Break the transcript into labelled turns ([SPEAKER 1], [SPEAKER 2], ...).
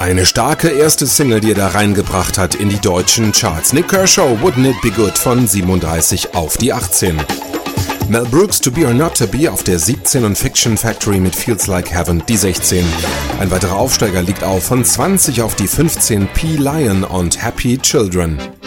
[SPEAKER 1] Eine starke erste Single, die er da reingebracht hat in die deutschen Charts. Nik Kershaw, Wouldn't It Be Good von 37 auf die 18. Mel Brooks, To Be or Not To Be auf der 17 und Fiction Factory mit Feels Like Heaven die 16. Ein weiterer Aufsteiger liegt auf von 20 auf die 15, P. Lion und Happy Children.